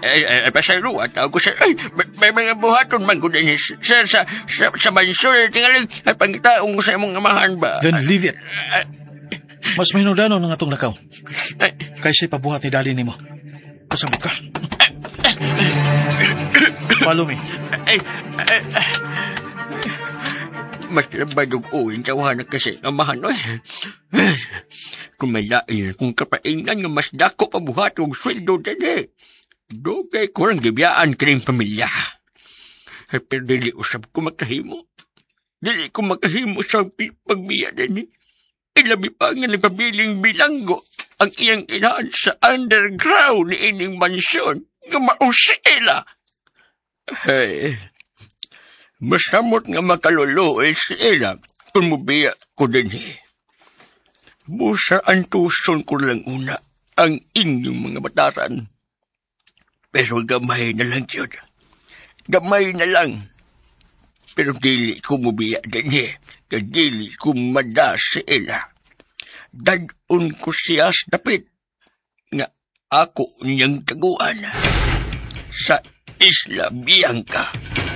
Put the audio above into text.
Pasayruan ako sa... May mga buhaton man ko din sa mansyon. Tingaling, pangitaong ko sa imong amahan ba? Then leave it. Mas mahinudano ng atong lakaw. Kaysa ipabuhat ni Dali nimo. Pasabot ka. Follow me. Mas labad og uwing tawahan kasi amahan, oy. Kung may lain, kung kapaingan nga mas dako pa buhat og sweldo dali. Dugay ko lang gibiyaan kining pamilya. Pero dili usab ko makahimo. Dili ko makahimo sa pagbiya dani. Ilabi pa nga nagpabiling bilanggo ang iyang inahan sa underground ni ining mansyon nga mausila. Hey, masamot nga makaluluoy sila kung mubiya ko din Busa ang tuson ko lang una ang inyong mga batasan. Pero gamay na lang yun. Gamay na lang. Pero dili ko mubiya din dili ko mada sila. Dadun ko siya sa dapit nga ako niyang taguan sa Isla Bianca.